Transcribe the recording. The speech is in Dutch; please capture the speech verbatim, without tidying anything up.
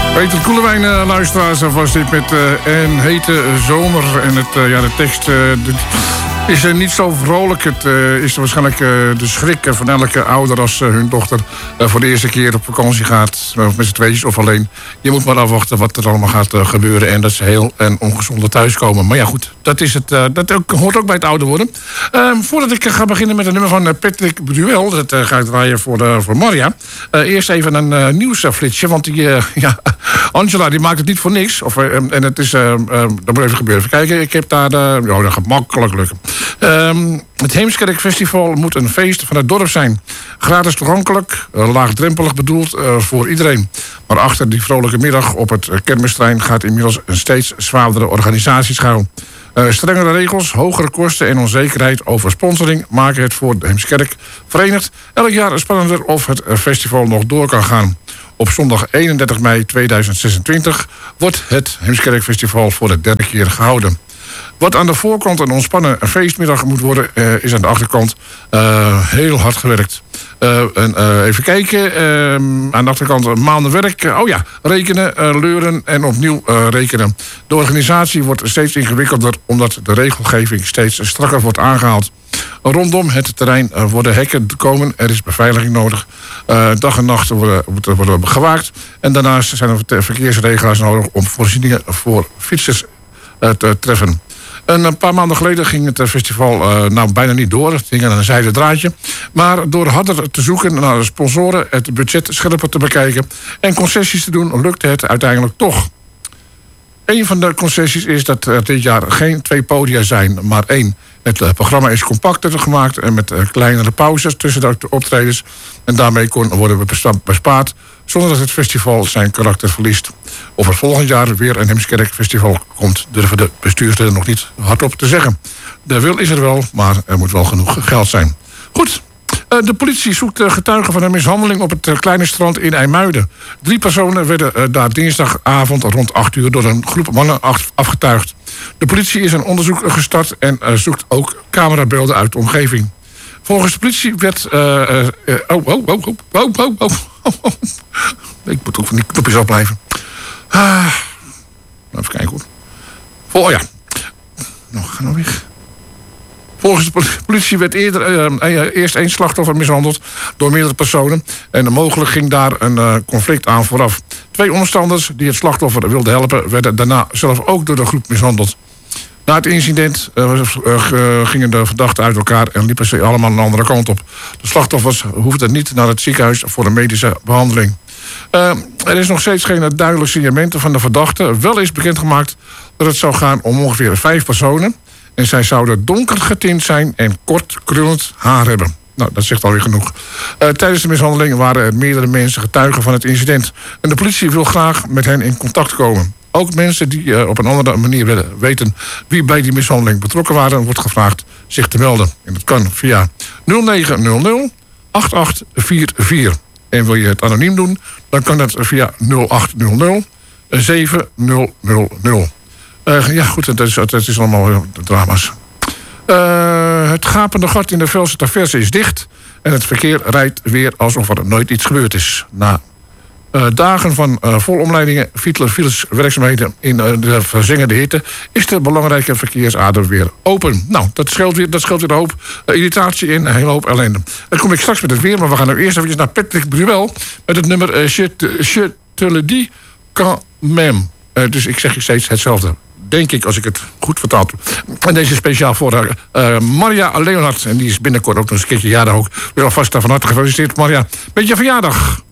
Peter Koelewijn, uh, luisteraars, was dit met uh, een hete zomer. En het, uh, ja, de tekst uh, de, is uh, niet zo vrolijk. Het uh, is waarschijnlijk uh, de schrik van elke ouder als uh, hun dochter uh, voor de eerste keer op vakantie gaat. Of met z'n tweetjes of alleen. Je moet maar afwachten wat er allemaal gaat uh, gebeuren. En dat ze heel en ongezonder thuiskomen. Maar ja, goed, dat, is het, uh, dat ook, hoort ook bij het ouder worden. Uh, voordat ik uh, ga beginnen met een nummer van uh, Patrick Bruel. Dat uh, ga ik draaien voor, uh, voor Maria. Uh, eerst even een uh, nieuwsflitsje. Want die, uh, ja, Angela die maakt het niet voor niks. Of, uh, en het is, uh, uh, dat moet even gebeuren. Even kijken, ik heb daar, uh, ja, dat gaat makkelijk lukken. Um, het Heemskerk Festival moet een feest van het dorp zijn. Gratis toegankelijk, uh, laagdrempelig bedoeld uh, voor iedereen. Maar achter die vrolijke middag op het uh, kermisterrein gaat inmiddels een steeds zwaardere organisatie schuil. Uh, strengere regels, hogere kosten en onzekerheid over sponsoring maken het voor de Heemskerk verenigd elk jaar spannender of het uh, festival nog door kan gaan. Op zondag eenendertig mei tweeduizend zesentwintig wordt het Heemskerk Festival voor de derde keer gehouden. Wat aan de voorkant een ontspannen feestmiddag moet worden, uh, is aan de achterkant uh, heel hard gewerkt. Uh, en, uh, even kijken, uh, aan de achterkant maanden werk. Uh, oh ja, rekenen, uh, leuren en opnieuw uh, rekenen. De organisatie wordt steeds ingewikkelder omdat de regelgeving steeds strakker wordt aangehaald. Rondom het terrein uh, worden hekken komen, er is beveiliging nodig. Uh, dag en nacht worden, worden gewaakt. En daarnaast zijn er verkeersregelaars nodig om voorzieningen voor fietsers uh, te treffen. En een paar maanden geleden ging het festival uh, nou bijna niet door. Het ging aan een zijden draadje. Maar door harder te zoeken naar sponsoren, het budget scherper te bekijken en concessies te doen, lukte het uiteindelijk toch. Een van de concessies is dat er dit jaar geen twee podia zijn, maar één. Het uh, programma is compacter gemaakt en met uh, kleinere pauzes tussen de optredens. En daarmee kon worden bespaard zonder dat het festival zijn karakter verliest. Of er volgend jaar weer een Heemskerk Festival komt, durven de bestuursleden nog niet hardop te zeggen. De wil is er wel, maar er moet wel genoeg geld zijn. Goed. De politie zoekt getuigen van een mishandeling op het kleine strand in IJmuiden. Drie personen werden daar dinsdagavond rond acht uur door een groep mannen afgetuigd. De politie is een onderzoek gestart en zoekt ook camerabeelden uit de omgeving. Volgens de politie werd... Uh, uh, oh, oh, oh, oh, oh, oh, oh, oh. Ik moet ook van die knopjes afblijven. Ah, even kijken hoor. Vol, oh ja. Nou, ga nou weg. Volgens de politie werd eerder, uh, eerst één slachtoffer mishandeld door meerdere personen. En mogelijk ging daar een uh, conflict aan vooraf. Twee omstanders die het slachtoffer wilden helpen, werden daarna zelf ook door de groep mishandeld. Na het incident uh, uh, gingen de verdachten uit elkaar en liepen ze allemaal een andere kant op. De slachtoffers hoefden niet naar het ziekenhuis voor een medische behandeling. Uh, er is nog steeds geen duidelijk signalement van de verdachten. Wel is bekendgemaakt dat het zou gaan om ongeveer vijf personen. En zij zouden donker getint zijn en kort krullend haar hebben. Nou, dat zegt alweer genoeg. Uh, tijdens de mishandeling waren er meerdere mensen getuigen van het incident. En de politie wil graag met hen in contact komen. Ook mensen die uh, op een andere manier willen weten wie bij die mishandeling betrokken waren, wordt gevraagd zich te melden. En dat kan via nul negen nul nul acht acht vier vier. En wil je het anoniem doen, dan kan dat via nul acht nul nul zeven nul nul nul. Uh, ja, goed, het is, het is allemaal uh, drama's. Uh, het gapende gat in de Velse Traverse is dicht. En het verkeer rijdt weer alsof er nooit iets gebeurd is. Na uh, dagen van uh, volomleidingen, files, werkzaamheden in uh, de verzengende hitte, is de belangrijke verkeersader weer open. Nou, dat scheelt weer, dat scheelt weer een hoop uh, irritatie en een hele hoop ellende. Dan kom ik straks met het weer, maar we gaan nu eerst even naar Patrick Bruel met het nummer uh, Je, te, je te le dis quand même. Uh, dus ik zeg je steeds hetzelfde. Denk ik, als ik het goed vertaal. En deze is speciaal voor uh, Maria Leonard. En die is binnenkort ook nog eens een keertje jarig ook. Ik wil alvast van harte gefeliciteerd, Maria, met je verjaardag.